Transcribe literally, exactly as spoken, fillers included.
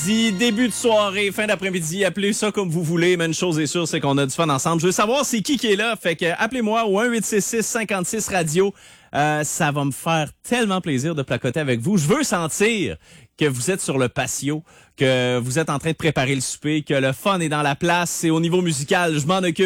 après-midi, début de soirée, fin d'après-midi, appelez ça comme vous voulez, mais une chose est sûre, c'est qu'on a du fun ensemble. Je veux savoir c'est qui qui est là, fait que appelez-moi au un huit six six cinquante-six radio. Euh, ça va me faire tellement plaisir de placoter avec vous. Je veux sentir que vous êtes sur le patio, que vous êtes en train de préparer le souper, que le fun est dans la place, c'est au niveau musical, je m'en occupe.